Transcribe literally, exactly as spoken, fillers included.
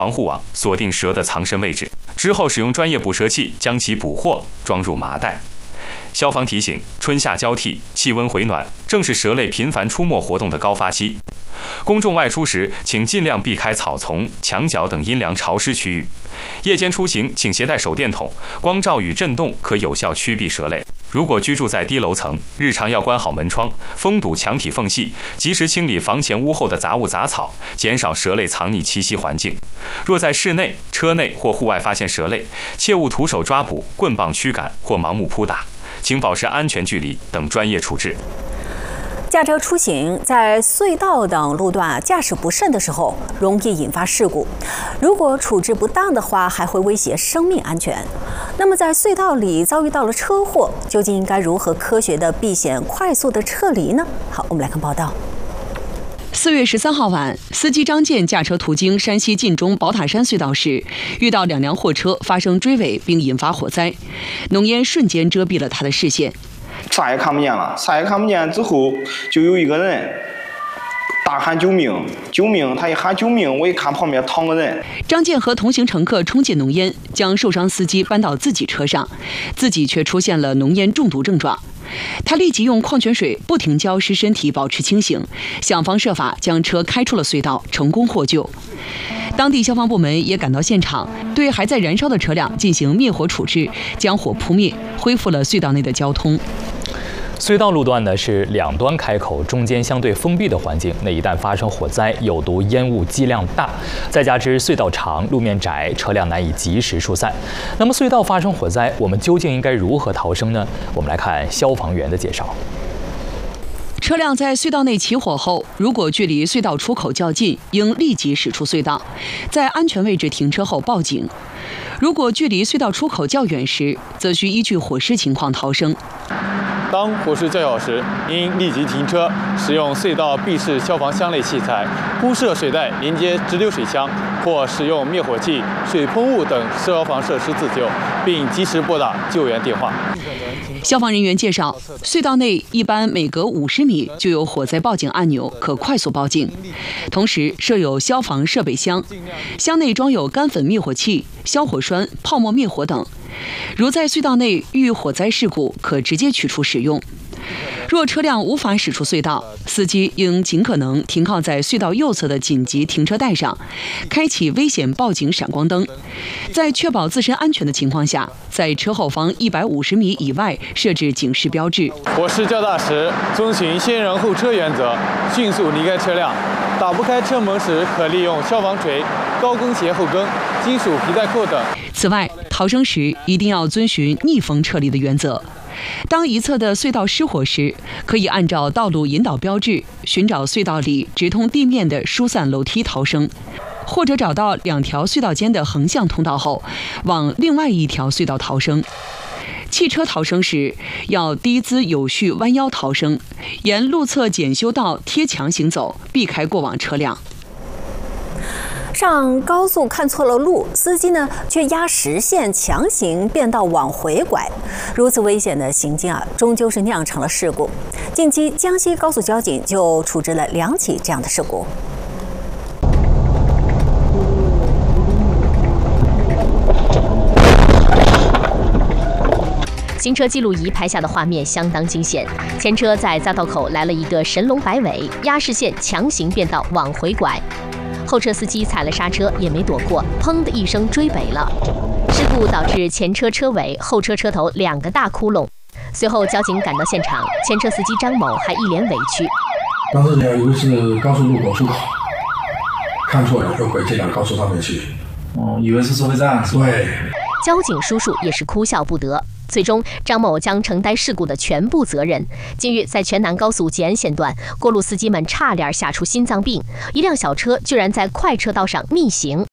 防护网锁定蛇的藏身位置，之后使用专业捕蛇器将其捕获，装入麻袋。消防提醒：春夏交替，气温回暖，正是蛇类频繁出没活动的高发期。公众外出时，请尽量避开草丛、墙角等阴凉潮湿区域。夜间出行，请携带手电筒，光照与震动可有效驱避蛇类。如果居住在低楼层，日常要关好门窗，封堵墙体缝隙，及时清理房前屋后的杂物杂草，减少蛇类藏匿栖息环境。若在室内、车内或户外发现蛇类，切勿徒手抓捕、棍棒驱赶或盲目扑打，请保持安全距离等专业处置。 驾车出行在隧道等路段驾驶不慎的时候，容易引发事故。如果处置不当的话，还会威胁生命安全。那么，在隧道里遭遇到了车祸，究竟应该如何科学的避险、快速的撤离呢？好，我们来看报道。 四月十三号晚，司机张建驾车途经山西晋中宝塔山隧道时，遇到两辆货车发生追尾，并引发火灾，浓烟瞬间遮蔽了他的视线。 啥也看不见了，啥也看不见之后，就有一个人大喊救命，救命！他一喊救命，我一看旁边躺个人。 张建和同行乘客冲进浓烟，将受伤司机搬到自己车上，自己却出现了浓烟中毒症状。他立即用矿泉水不停浇湿身体，保持清醒，想方设法将车开出了隧道，成功获救。当地消防部门也赶到现场，对还在燃烧的车辆进行灭火处置，将火扑灭，恢复了隧道内的交通。 隧道路段呢是两端开口，中间相对封闭的环境，那一旦发生火灾，有毒烟雾剂量大，再加之隧道长、路面窄，车辆难以及时疏散。那么隧道发生火灾，我们究竟应该如何逃生呢？我们来看消防员的介绍。 车辆在隧道内起火后，如果距离隧道出口较近，应立即驶出隧道，在安全位置停车后报警。如果距离隧道出口较远时，则需依据火势情况逃生。 当火势较小时，应立即停车，使用隧道闭式消防箱类器材铺设水带连接直流水箱，或使用灭火器、水喷雾等消防设施自救，并及时拨打救援电话。 消防人员介绍，隧道内一般每隔五十米就有火灾报警按钮，可快速报警。同时设有消防设备箱，箱内装有干粉灭火器、消火栓、泡沫灭火等。如在隧道内遇火灾事故，可直接取出使用。若车辆无法驶出隧道，司机应尽可能停靠在隧道右侧的紧急停车带上，开启危险报警闪光灯。在确保自身安全的情况下，在车后方一百五十米以外设置警示标志。 火势较大时，遵循先人后车原则，迅速离开车辆。打不开车门时，可利用消防锤、高跟鞋后跟、金属皮带扣等。 此外，逃生时一定要遵循逆风撤离的原则。当一侧的隧道失火时，可以按照道路引导标志寻找隧道里直通地面的疏散楼梯逃生，或者找到两条隧道间的横向通道后，往另外一条隧道逃生。汽车逃生时要低姿有序弯腰逃生，沿路侧检修道贴墙行走，避开过往车辆。 上高速看错了路，司机呢却压实线强行变道往回拐，如此危险的行径啊，终究是酿成了事故。近期江西高速交警就处置了两起这样的事故。 行车记录仪拍下的画面相当惊险，前车在匝道口来了一个神龙摆尾，压视线强行变道往回拐，后车司机踩了刹车也没躲过，砰的一声追尾了。事故导致前车车尾、后车车头两个大窟窿。随后交警赶到现场，前车司机张某还一脸委屈。 当时呢，由于是高速路口出口，看错了，就回这条高速上面去。 哦，以为是收费站。 对。 交警叔叔也是哭笑不得。最终，张某将承担事故的全部责任。近日，在全南高速吉安线段，过路司机们差点吓出心脏病，一辆小车居然在快车道上逆行。